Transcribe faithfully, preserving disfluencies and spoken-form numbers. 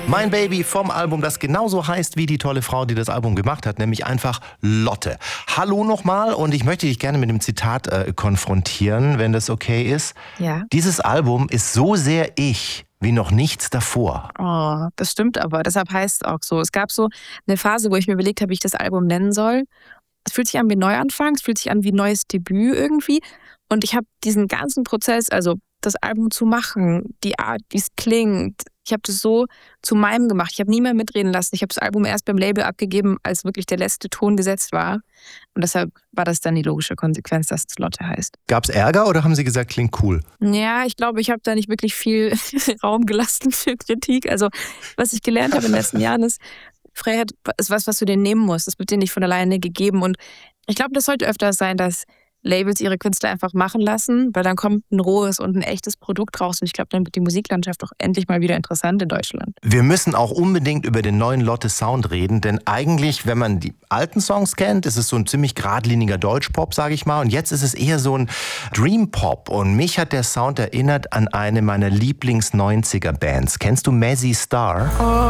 Mein Baby vom Album, das genauso heißt wie die tolle Frau, die das Album gemacht hat, nämlich einfach Lotte. Hallo nochmal und ich möchte dich gerne mit dem Zitat äh, konfrontieren, wenn das okay ist. Ja. Dieses Album ist so sehr ich wie noch nichts davor. Oh, das stimmt aber. Deshalb heißt es auch so. Es gab so eine Phase, wo ich mir überlegt habe, wie ich das Album nennen soll. Es fühlt sich an wie ein Neuanfang, es fühlt sich an wie ein neues Debüt irgendwie. Und ich habe diesen ganzen Prozess, also das Album zu machen, die Art, wie es klingt, ich habe das so zu meinem gemacht. Ich habe nie mehr mitreden lassen. Ich habe das Album erst beim Label abgegeben, als wirklich der letzte Ton gesetzt war. Und deshalb war das dann die logische Konsequenz, dass es Lotte heißt. Gab es Ärger oder haben sie gesagt, klingt cool? Ja, ich glaube, ich habe da nicht wirklich viel Raum gelassen für Kritik. Also was ich gelernt habe in den letzten Jahren ist, Freiheit ist was, was du dir nehmen musst. Das wird dir nicht von alleine gegeben. Und ich glaube, das sollte öfter sein, dass Labels ihre Künstler einfach machen lassen, weil dann kommt ein rohes und ein echtes Produkt raus. Und ich glaube, dann wird die Musiklandschaft auch endlich mal wieder interessant in Deutschland. Wir müssen auch unbedingt über den neuen Lotte-Sound reden, denn eigentlich, wenn man die alten Songs kennt, ist es so ein ziemlich geradliniger Deutschpop, sage ich mal. Und jetzt ist es eher so ein Dream-Pop. Und mich hat der Sound erinnert an eine meiner Lieblings-neunziger-Bands. Kennst du Mazzy Star? Oh.